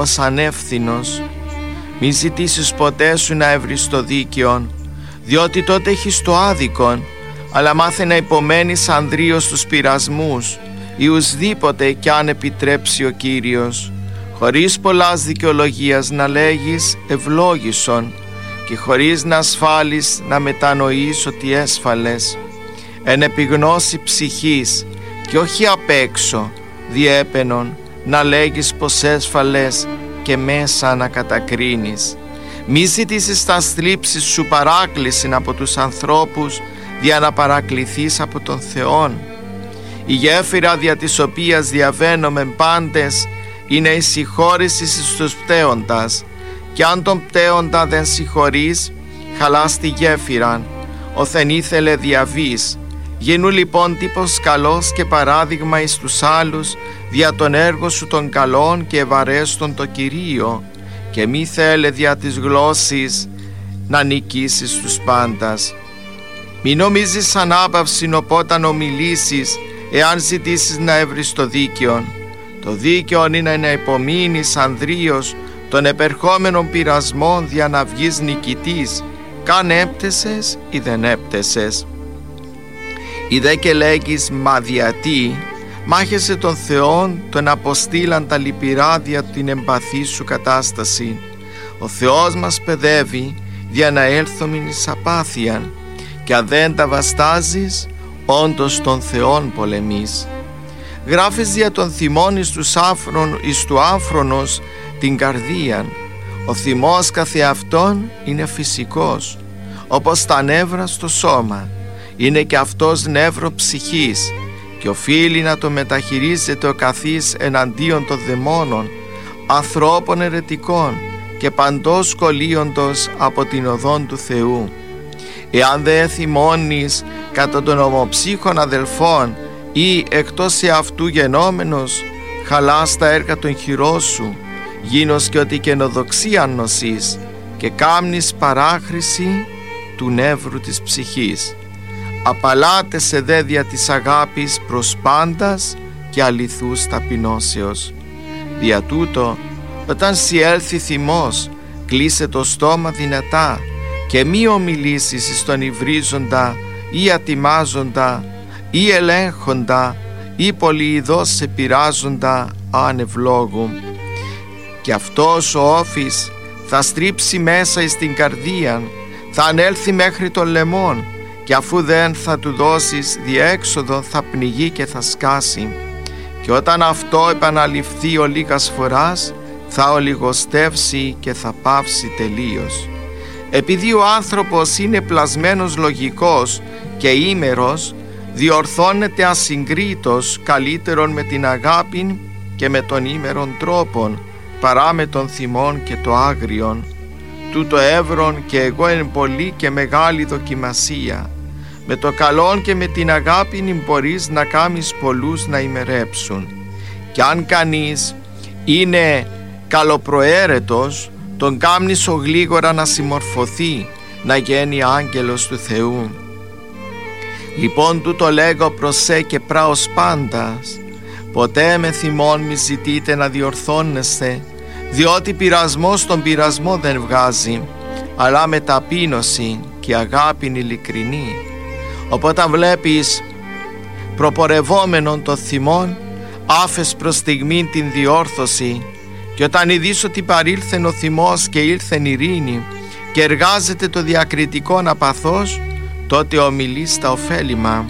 ως ανεύθυνος. Μη ζητήσεις ποτέ σου να έβρεις το δίκαιον, διότι τότε έχεις το άδικον, αλλά μάθε να υπομένεις ανδρίως τους πειρασμούς ή ουσδήποτε κι αν επιτρέψει ο Κύριος. Χωρίς πολλάς δικαιολογίας να λέγεις ευλόγησον και χωρίς να ασφάλεις να μετανοείς ότι έσφαλες. Εν επιγνώση ψυχής και όχι απ' έξω διέπαινον να λέγεις πως έσφαλες και μέσα να κατακρίνεις. Μη ζητήσεις τα θλίψεις σου παράκληση από τους ανθρώπους για να παρακληθείς από τον Θεόν. Η γέφυρα δια της οποίας διαβαίνομεν πάντες είναι η συγχώρηση στους πτέοντας, και αν τον πτέοντα δεν συγχωρείς, χαλάς τη γέφυραν, όθεν ήθελε διαβείς. Γίνου λοιπόν τύπος καλός και παράδειγμα εις τους άλλους δια τον έργο σου των καλών και ευαρέστον το Κυρίο, και μη θέλε δια της γλώσσης να νικήσεις τους πάντας. Μη νομίζεις ανάπαυσιν οπόταν ομιλήσεις, εάν ζητήσεις να έβρεις το δίκαιον. Το δίκαιον είναι να υπομείνεις ανδρίως των επερχόμενων πειρασμών δια να βγεις νικητής, καν έπτεσες ή δεν έπτεσες. Ή δε και λέγεις μα διατί, μάχεσαι τον Θεόν τον αποστήλαν τα λυπηρά δια την εμπαθή σου κατάσταση. Ο Θεός μας παιδεύει δια να έλθομεν εις απάθειαν, και αν δεν τα βαστάζεις, όντως τον Θεόν πολεμείς. Γράφεις δια των θυμών εις του άφρονος την καρδίαν. Ο θυμός καθεαυτόν είναι φυσικός, όπως τα νεύρα στο σώμα. Είναι και αυτός νεύρο ψυχής, και οφείλει να το μεταχειρίζεται ο καθής εναντίον των δαιμόνων, ανθρώπων αιρετικών και παντός σκολίοντος από την οδόν του Θεού. Εάν δε θυμώνεις κατά των ομοψύχων αδελφών ή εκτός εαυτού γενόμενος, χαλάς τα έργα των χειρών σου, γίνος και ότι καινοδοξίαν νοσείς, και κάμνεις παράχρηση του νεύρου της ψυχής. Απαλάτεσαι δε δια της αγάπης προς πάντας και αληθούς ταπεινώσεως. Δια τούτο, όταν συέλθει θυμός, κλείσε το στόμα δυνατά και μη ομιλήσεις στον υβρίζοντα ή ατιμάζοντα ή ελέγχοντα ή πολυειδώς σε πειράζοντα άνευ λόγου. Και αυτός ο όφης θα στρίψει μέσα εις την καρδία, θα ανέλθει μέχρι τον λαιμόν, και αφού δεν θα του δώσεις διέξοδο θα πνιγεί και θα σκάσει. Και όταν αυτό επαναληφθεί ο λίγας φοράς, θα ολιγοστεύσει και θα πάυσει τελείως. Επειδή ο άνθρωπος είναι πλασμένος λογικός και ήμερος, διορθώνεται ασυγκρίτως καλύτερον με την αγάπη και με τον ήμερον τρόπον, παρά με τον θυμόν και το άγριον. Τούτο εύρον και εγώ εν πολύ και μεγάλη δοκιμασία. Με το καλόν και με την αγάπη μπορείς να κάμεις πολλούς να ημερέψουν. Κι αν κανείς είναι καλοπροαίρετος, τον κάμνεις ο γλίγορα να συμμορφωθεί, να γίνει άγγελος του Θεού. Λοιπόν τούτο λέγω προς σε και πράος πάντας, ποτέ με θυμόν μη ζητείτε να διορθώνεστε, διότι πειρασμός τον πειρασμό δεν βγάζει, αλλά με ταπείνωση και αγάπην ειλικρινή. Οπότε βλέπεις προπορευόμενον το θυμόν, άφες προς στιγμήν την διόρθωση, και όταν ειδείς ότι παρήλθεν ο θυμός και ήλθεν ειρήνη και εργάζεται το διακριτικόν απαθώς, τότε ομιλείς τα ωφέλιμα.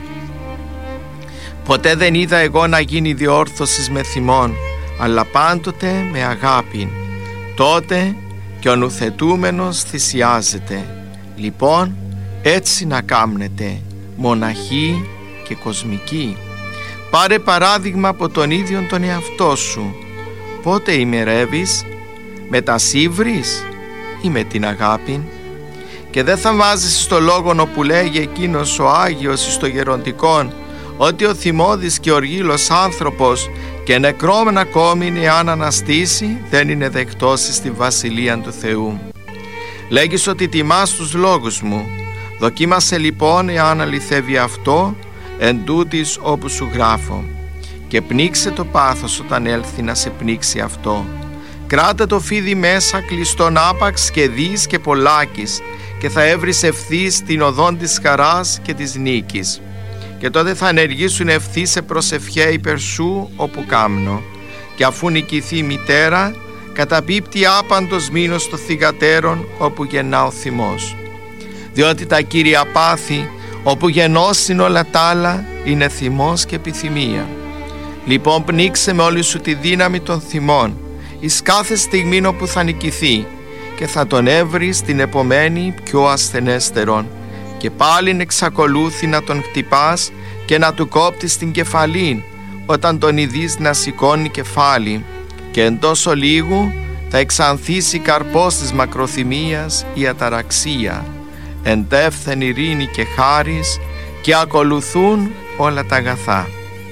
Ποτέ δεν είδα εγώ να γίνει διόρθωσης με θυμόν, αλλά πάντοτε με αγάπη. Τότε και ο νουθετούμενος θυσιάζεται. Λοιπόν, έτσι να κάμνετε, μοναχοί και κοσμικοί. Πάρε παράδειγμα από τον ίδιον τον εαυτό σου. Πότε ημερεύεις, με τα σύβρις ή με την αγάπη? Και δεν θα βάζεις στο λόγον όπου λέγει εκείνος ο Άγιος στο γεροντικόν, ότι ο θυμώδης και οργήλος άνθρωπος και νεκρόμεν ακόμη εάν αναστήσει δεν είναι δεκτός στη βασιλεία του Θεού. Λέγεις ότι τιμάς τους λόγους μου. Δοκίμασε λοιπόν εάν αληθεύει αυτό εν τούτης όπου σου γράφω, και πνίξε το πάθος όταν έλθει να σε πνίξει αυτό. Κράτα το φίδι μέσα κλειστόν άπαξ και δεις και πολλάκις, και θα έβρεις ευθύς την οδόν της χαράς και της νίκης. Και τότε θα ενεργήσουν ευθύ σε προσευχέ υπέρ σου όπου κάμνο. Και αφού νικηθεί η μητέρα, καταπίπτει άπαντος μήνος των θυγατέρων όπου γεννά ο θυμός. Διότι τα κύρια πάθη όπου γεννώσιν όλα τ' άλλα είναι θυμός και επιθυμία. Λοιπόν πνίξε με όλη σου τη δύναμη των θυμών εις κάθε στιγμή όπου θα νικηθεί, και θα τον έβρεις την επομένη πιο ασθενέστερον, και πάλιν εξακολούθει να τον χτυπάς και να του κόπτεις την κεφαλήν όταν τον ειδείς να σηκώνει κεφάλι, και εν τόσο λίγου θα εξανθίσει καρπός της μακροθυμίας η αταραξία, εντεύθεν ειρήνη και χάρις, και ακολουθούν όλα τα αγαθά.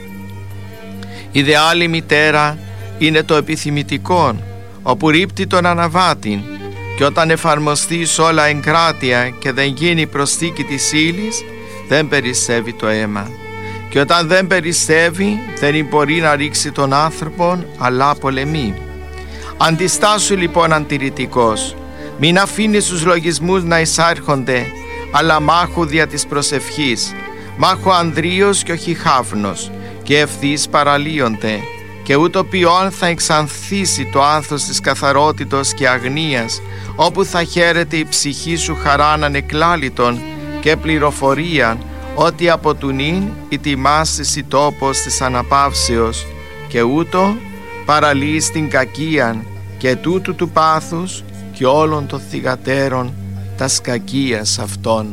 Ιδεάλη μητέρα είναι το επιθυμητικόν, όπου ρίπτει τον αναβάτην, και όταν εφαρμοστεί σ' όλα εγκράτεια και δεν γίνει προσθήκη της ύλης, δεν περισσεύει το αίμα. Και όταν δεν περισσεύει, δεν μπορεί να ρίξει τον άνθρωπον, αλλά πολεμεί. Αντιστάσου λοιπόν αντιρρητικός, μην αφήνεις τους λογισμούς να εισάρχονται, αλλά μάχου δια της προσευχής, μάχου ανδρείος και όχι χάφνος, και ευθύς παραλύονται, και ούτω ποιόν θα εξανθίσει το άνθος της καθαρότητος και αγνίας, όπου θα χαίρεται η ψυχή σου χαράν ανεκλάλητον και πληροφορίαν, ότι από του νυν η τιμάσις η τόπος της αναπαύσεως, και ούτω παραλύεις την κακίαν και τούτου του πάθους και όλων των θυγατέρων τας κακίας αυτών.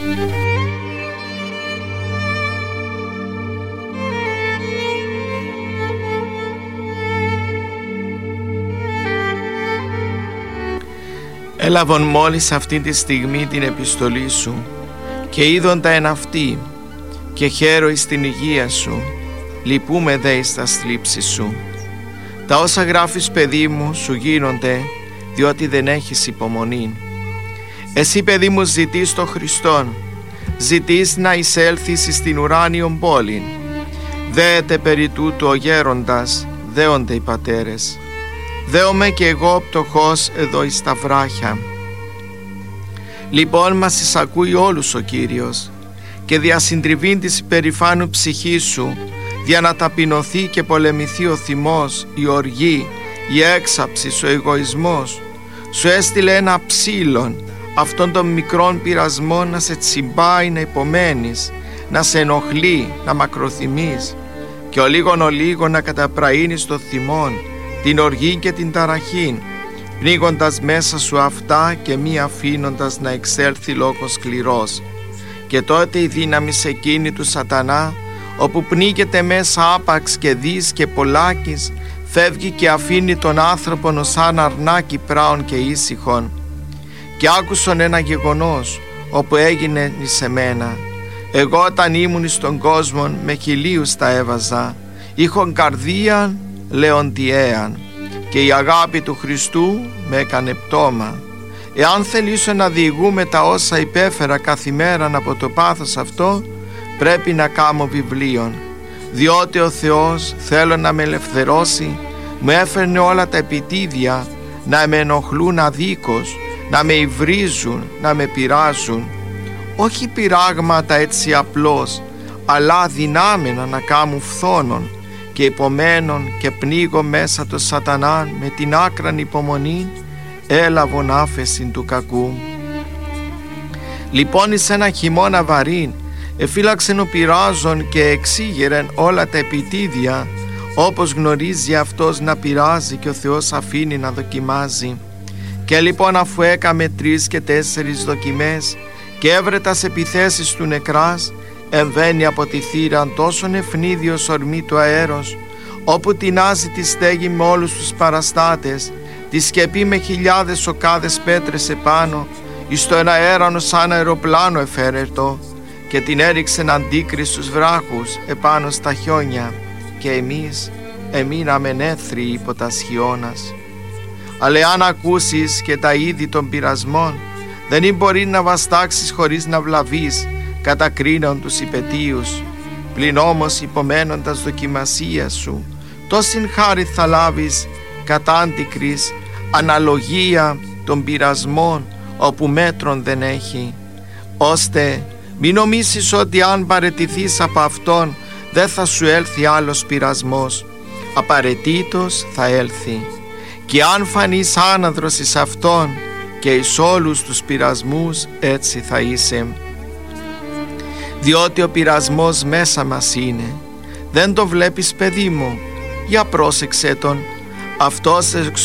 Έλαβον μόλις αυτή τη στιγμή την επιστολή σου, και είδοντα εν αυτή, και χαίρο εις την υγεία σου, λυπούμε δε εις τα θλίψεις σου. Τα όσα γράφεις, παιδί μου, σου γίνονται, διότι δεν έχεις υπομονή. Εσύ, παιδί μου, ζητείς το Χριστόν, ζητείς να εισέλθεις εις την ουράνιον πόλη. Δέεται περί τούτου ο γέροντας, δέονται οι πατέρες. Δέομαι και εγώ πτωχός εδώ εις τα βράχια. Λοιπόν μας εισακούει όλους ο Κύριος, και διασυντριβήν της υπερηφάνου ψυχής σου, για να ταπεινωθεί και πολεμηθεί ο θυμός, η οργή, η έξαψη, ο εγωισμός. Σου έστειλε ένα ψήλον, αυτόν των μικρών πειρασμών, να σε τσιμπάει να υπομένεις, να σε ενοχλεί, να μακροθυμείς, και ο λίγον να καταπραίνεις το θυμόν, την οργή και την ταραχήν, πνίγοντας μέσα σου αυτά και μη αφήνοντας να εξέλθει λόγος σκληρός. Και τότε η δύναμη εκείνη του σατανά, όπου πνίγεται μέσα άπαξ και δις και πολλάκις, φεύγει και αφήνει τον άνθρωπον ως σαν αρνάκι πράων και ήσυχον. Και άκουσον ένα γεγονός, όπου έγινε εις εμένα. Εγώ όταν ήμουν στον κόσμο με χιλίους τα έβαζα, είχον καρδίαν λεοντιέαν, και η αγάπη του Χριστού με έκανε πτώμα. Εάν θελήσω να διηγούμε τα όσα υπέφερα καθημέραν από το πάθος αυτό, πρέπει να κάμω βιβλίον, διότι ο Θεός θέλω να με ελευθερώσει, μου έφερνε όλα τα επιτίδια να με ενοχλούν αδίκως, να με υβρίζουν, να με πειράζουν, όχι πειράγματα έτσι απλώς, αλλά δυνάμενα να κάμουν φθόνον, και υπομένων και πνίγω μέσα το σατανάν με την άκραν υπομονή, έλαβον άφεσιν του κακού. Λοιπόν εις ένα χειμώνα βαρύν εφύλαξεν ο πειράζων και εξήγερεν όλα τα επιτίδια, όπως γνωρίζει αυτός να πειράζει και ο Θεός αφήνει να δοκιμάζει. Και λοιπόν αφού έκαμε 3 και 4 δοκιμές και έβρετας επιθέσεις του νεκράς, εμβαίνει από τη θύρα τόσον ευνίδιος ορμή του αέρος, όπου τεινάζει τη στέγη με όλους τους παραστάτες, τη σκεπή με χιλιάδες οκάδες πέτρες επάνω, εις το ένα αέρανο σαν αεροπλάνο εφέρετο, και την έριξεν αντίκριστους βράχους επάνω στα χιόνια, και εμείς εμείναμεν έθριοι υπό τα χιόνας. Αλλά εάν ακούσεις και τα είδη των πειρασμών, δεν μπορεί να βαστάξεις χωρίς να βλαβείς, κατακρίνον τους υπετίους. Πλην όμως υπομένοντας δοκιμασία σου, τόσην χάρη θα λάβεις κατά αντικρίς, αναλογία των πειρασμών όπου μέτρον δεν έχει, ώστε μην νομίσεις ότι αν παραιτηθείς από Αυτόν δεν θα σου έλθει άλλος πειρασμός. Απαραίτητος θα έλθει, και αν φανείς άναδρος εις Αυτόν και εις όλους τους πειρασμούς, έτσι θα είσαι. Διότι ο πειρασμός μέσα μας είναι. Δεν το βλέπεις, παιδί μου? Για πρόσεξε τον. Αυτός εξ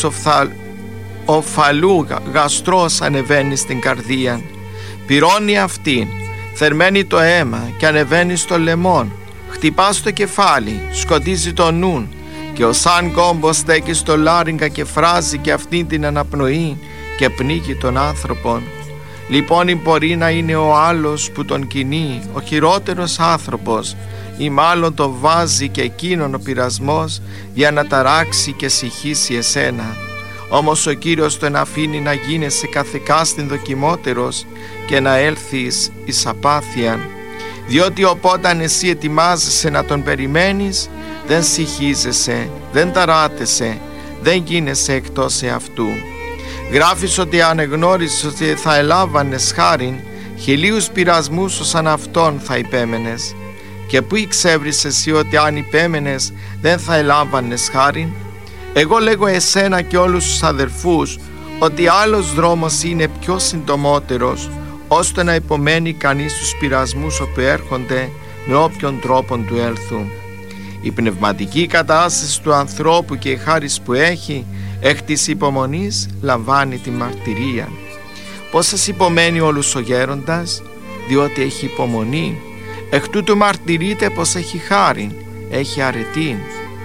οφαλού γαστρός ανεβαίνει στην καρδία, πυρώνει αυτήν, θερμαίνει το αίμα και ανεβαίνει στο λαιμόν, χτυπά στο κεφάλι, σκοτίζει το νουν, και ο σαν κόμπος στέκει στο λάριγγα και φράζει και αυτήν την αναπνοή και πνίγει τον άνθρωπον. Λοιπόν μπορεί να είναι ο άλλος που τον κινεί, ο χειρότερος άνθρωπος, ή μάλλον το βάζει και εκείνον ο πειρασμός για να ταράξει και συχήσει εσένα. Όμως ο Κύριος τον αφήνει να γίνεσαι καθηκάστην δοκιμότερος και να έλθεις εις απάθεια, διότι οπότε εσύ ετοιμάζεσαι να τον περιμένεις, δεν συχίζεσαι, δεν ταράτεσαι, δεν γίνεσαι εκτός εαυτού. Γράφεις ότι αν εγνώρισες ότι θα ελάβανες χάριν, χιλίους πειρασμούς ως αυτόν θα υπέμενες. Και πού εξεύρεις εσύ ότι αν υπέμενες δεν θα ελάβανες χάριν? Εγώ λέγω εσένα και όλους τους αδερφούς ότι άλλος δρόμος είναι πιο συντομότερος, ώστε να υπομένει κανείς τους πειρασμούς όπου έρχονται με όποιον τρόπον του έλθουν. Η πνευματική κατάσταση του ανθρώπου και η χάρις που έχει εκ της υπομονής λαμβάνει τη μαρτυρία. Πώς σας υπομένει όλους ο γέροντας? Διότι έχει υπομονή. Εκ τούτου μαρτυρείται πως έχει χάριν, έχει αρετήν.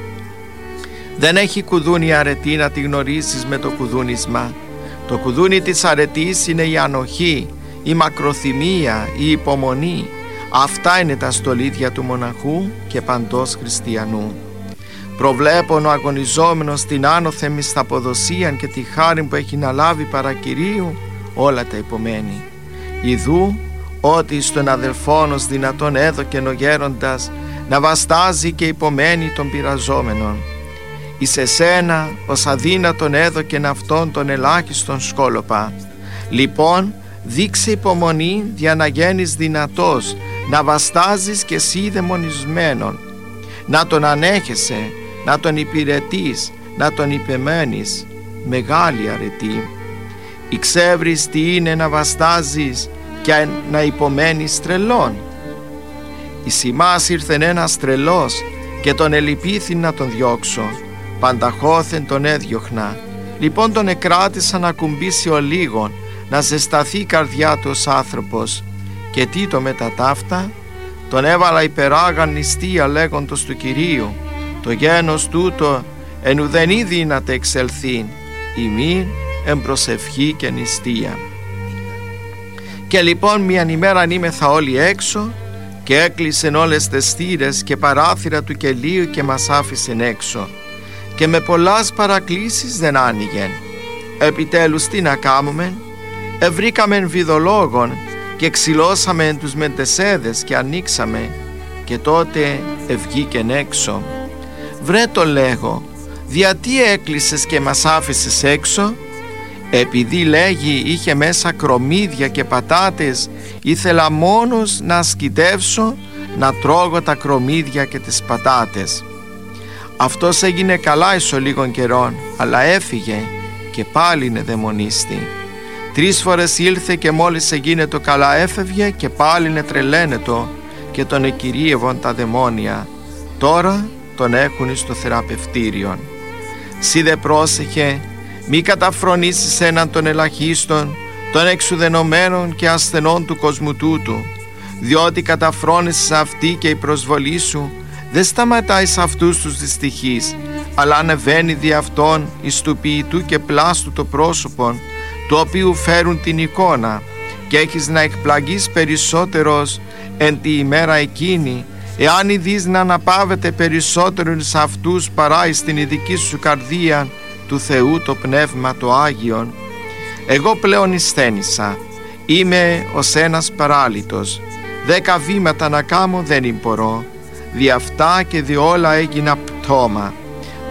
Δεν έχει κουδούνι αρετή να τη γνωρίζεις με το κουδούνισμα. Το κουδούνι της αρετής είναι η ανοχή, η μακροθυμία, η υπομονή. Αυτά είναι τα στολίδια του μοναχού και παντός χριστιανού. Προβλέπων ο αγωνιζόμενος την άνωθεν μισθαποδοσία και τη χάρη που έχει να λάβει παρά Κυρίου, όλα τα υπομένει. Ιδού ότι στον αδελφόνος δυνατόν έδωκεν ο γέροντας να βαστάζει και υπομένει τον πειραζόμενον. Εις εσένα ως αδύνατον έδωκεν αυτόν τον ελάχιστον σκόλοπα. Λοιπόν δείξε υπομονή για να γίνεις δυνατός, να βαστάζεις και εσύ δαιμονισμένον, να τον ανέχεσαι, να τον υπηρετείς, να τον υπεμένεις. Μεγάλη αρετή. Εξεύρεις τι είναι να βαστάζεις και να υπομένεις τρελών. Εις ημάς ήρθεν ένας τρελός και τον ελυπήθη να τον διώξω, πανταχώθεν τον έδιωχνα. Λοιπόν τον εκράτησα να κουμπίσει ο λίγον, να ζεσταθεί η καρδιά του ως άνθρωπος. Και τι το μετά ταύτα? Τον έβαλα υπεράγαν νηστεία λέγοντος του Κυρίου, το γένος τούτο εν ουδενή δύναται εξελθήν, ημίν εν προσευχή και νηστεία. Και λοιπόν μιαν ημέραν είμεθα όλοι έξω και έκλεισεν όλες τες θύρες και παράθυρα του κελίου και μας άφησεν έξω, και με πολλάς παρακλήσεις δεν άνοιγεν. Επιτέλους τι να κάμουμε? Ευρήκαμεν βιδολόγων και ξυλώσαμεν τους μεντεσέδες και ανοίξαμε, και τότε ευγήκεν έξω. Βρε το λέγω, γιατί έκλεισες και μας άφησες έξω? Επειδή λέγει είχε μέσα κρομμύδια και πατάτες, ήθελα μόνος να ασκητεύσω να τρώγω τα κρομμύδια και τις πατάτες. Αυτός έγινε καλά εις ο λίγων καιρών, αλλά έφυγε και πάλι είναι δαιμονίστη. 3 φορές ήλθε και μόλις έγινε το καλά έφευγε και πάλι είναι τρελαίνετο και τον εκυρίευον τα δαιμόνια. Τώρα τον έχουν στο θεραπευτήριον. Σύ δε πρόσεχε, μη καταφρονήσεις έναν των ελαχίστων, των εξουδενωμένων και ασθενών του κοσμού τούτου, διότι καταφρόνησες αυτή και η προσβολή σου δεν σταματάει σε αυτούς τους δυστυχείς, αλλά ανεβαίνει δι' αυτόν εις του ποιητού και πλάστου το πρόσωπον, του οποίου φέρουν την εικόνα, και έχεις να εκπλαγείς περισσότερος εν τη ημέρα εκείνη, εάν ειδείς να αναπαύεται περισσότερο σε αυτούς παρά εις την ειδική σου καρδία του Θεού το Πνεύμα το Άγιον. Εγώ πλέον εισθένησα, είμαι ως ένας παράλυτος, 10 βήματα να κάμω δεν μπορώ, δι' αυτά και δι' όλα έγινα πτώμα.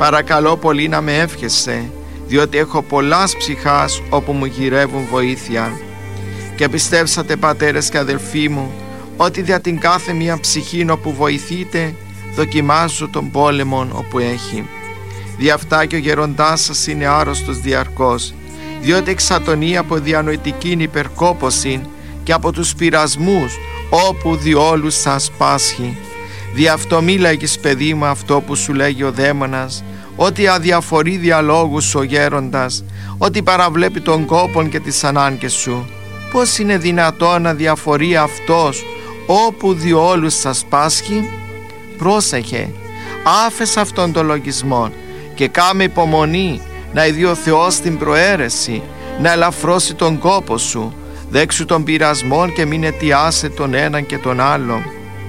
παρακαλώ πολύ να με εύχεσαι, διότι έχω πολλάς ψυχάς όπου μου γυρεύουν βοήθεια. Και πιστεύσατε, πατέρες και αδελφοί μου, ότι δια την κάθε μία ψυχήν όπου βοηθείτε, δοκιμάζω τον πόλεμον όπου έχει. Δι' αυτά και ο γεροντάς σας είναι άρρωστος διαρκώς, διότι εξατονεί από διανοητικήν υπερκόπωσιν και από τους πειρασμούς όπου διόλους σας πάσχει. Δι' αυτό μη λέγεις, παιδί μου, αυτό που σου λέγει ο δαίμονας, ότι αδιαφορεί διαλόγους ο γέροντας, ότι παραβλέπει τον κόπον και τις ανάγκες σου. Πώς είναι δυνατόν να διαφορεί αυτός όπου διόλους σας πάσχει? Πρόσεχε, άφες αυτόν τον λογισμό και κάμε υπομονή να ειδεί ο Θεός την προαίρεση, να ελαφρώσει τον κόπο σου. Δέξου των πειρασμών και μην αιτιάσε τον έναν και τον άλλον.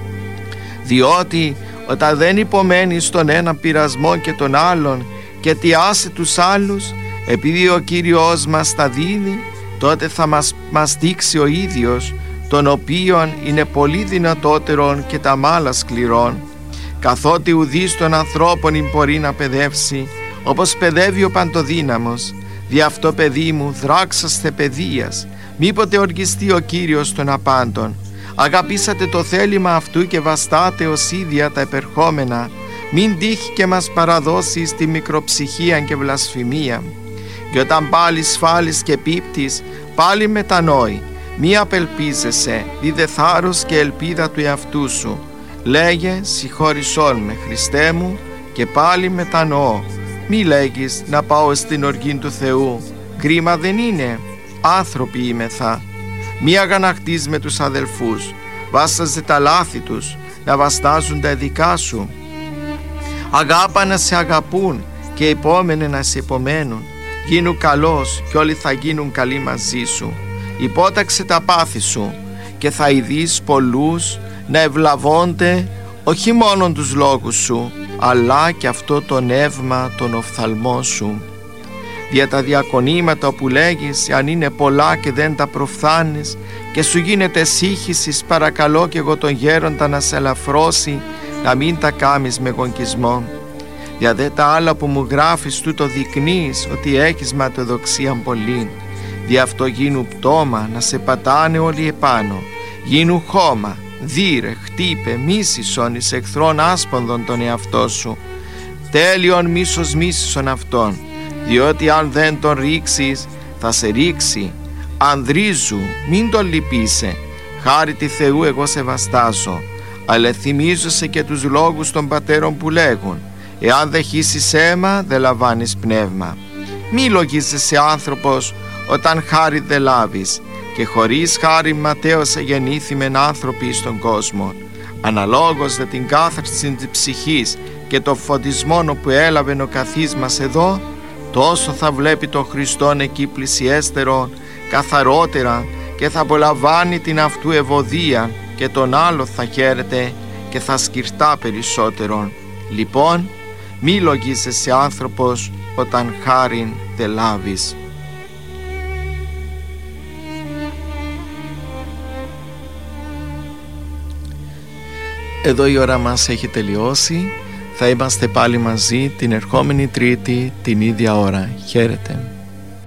Διότι όταν δεν υπομένεις τον έναν πειρασμό και τον άλλον και αιτιάσε τους άλλους, επειδή ο Κύριος μας τα δίδει, τότε θα μας δείξει ο ίδιος, τον οποίον είναι πολύ δυνατότερον και τα μάλα σκληρών, καθότι ουδείς των ανθρώπων μπορεί να παιδεύσει, όπως παιδεύει ο Παντοδύναμος. Δι' αυτό, παιδί μου, δράξαστε παιδείας, μήποτε οργιστεί ο Κύριος των απάντων. Αγαπήσατε το θέλημα αυτού και βαστάτε ως ίδια τα επερχόμενα. Μην τύχει και μας παραδώσει στη μικροψυχία και βλασφημία. Και όταν πάλι σφάλεις και πίπτεις, πάλι μετανόη. Μη απελπίζεσαι, δίδε θάρρος και ελπίδα του εαυτού σου. Λέγε, συγχώρησόν με, Χριστέ μου, και πάλι μετανοώ. Μη λέγεις, να πάω στην οργή του Θεού. Κρίμα δεν είναι, άνθρωποι είμεθα. Μη αγαναχτείς με τους αδελφούς, βάσταζε τα λάθη τους, να βαστάζουν τα δικά σου. Αγάπα να σε αγαπούν και υπόμενε να σε υπομένουν. Γίνου καλός και όλοι θα γίνουν καλοί μαζί σου. Υπόταξε τα πάθη σου και θα ειδείς πολλούς να ευλαβώνται όχι μόνον τους λόγους σου, αλλά και αυτό το νεύμα των οφθαλμών σου. Δια τα διακονήματα που λέγεις, αν είναι πολλά και δεν τα προφθάνεις και σου γίνεται σύγχυσης, παρακαλώ και εγώ τον γέροντα να σε ελαφρώσει, να μην τα κάμεις με γονκισμό. Για δε τα άλλα που μου γράφεις τούτο δεικνύεις ότι έχεις ματαιοδοξία πολύ. Δι' αυτό γίνου πτώμα να σε πατάνε όλοι επάνω. Γίνου χώμα, δίρε, χτύπε, μίσησον εις εχθρών άσπονδον τον εαυτό σου. Τέλειον μίσησον αυτόν, διότι αν δεν τον ρίξεις θα σε ρίξει. Ανδρίζου, μην τον λυπείσαι, χάρη τη Θεού εγώ σε βαστάζω. Αλλά θυμίζωσε και τους λόγους των πατέρων που λέγουν, εάν δεν χύσεις αίμα δεν λαμβάνεις πνεύμα. Μη λογίζεσαι άνθρωπος όταν χάρη δεν λάβεις, και χωρίς χάρη ματέως γεννήθημεν άνθρωποι στον κόσμο. Αναλόγως δε την κάθαρση της ψυχής και το φωτισμό που έλαβε ο καθής μας εδώ, τόσο θα βλέπει τον Χριστόν εκεί πλησιέστερον, καθαρότερα, και θα απολαμβάνει την αυτού ευωδία, και τον άλλο θα χαίρεται και θα σκυρτά περισσότερον. Λοιπόν, μη λογίζεσαι άνθρωπος όταν χάριν δεν λάβεις. Εδώ η ώρα μας έχει τελειώσει. Θα είμαστε πάλι μαζί την ερχόμενη Τρίτη την ίδια ώρα. Χαίρετε.